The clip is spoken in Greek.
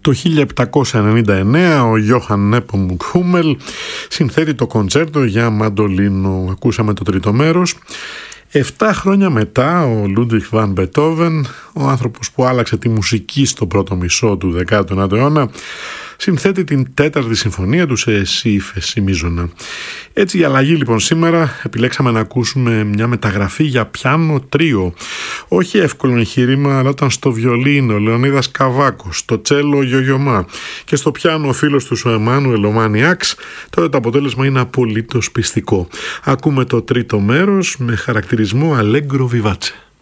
Το 1799 ο Γιώχαν Νέπομουκ Χούμελ συνθέτει το κοντσέρτο για μαντολίνο. Ακούσαμε το τρίτο μέρος. 7 χρόνια μετά ο Λούντβιχ Βαν Μπετόβεν, ο άνθρωπος που άλλαξε τη μουσική στο πρώτο μισό του 19ου αιώνα, συνθέτει την 4η συμφωνία του σε σι ύφεση μείζωνα. Έτσι η αλλαγή λοιπόν σήμερα επιλέξαμε να ακούσουμε μια μεταγραφή για πιάνο τρίο. Όχι εύκολο εγχείρημα, αλλά όταν στο βιολίνο Λεωνίδας Καβάκος, στο τσέλο ο Γιογιωμά και στο πιάνο ο φίλος του ο Εμμάνουελ ο Μάνιαξ, τότε το αποτέλεσμα είναι απολύτως πιστικό. Ακούμε το τρίτο μέρος με χαρακτηρισμό Allegro Vivace.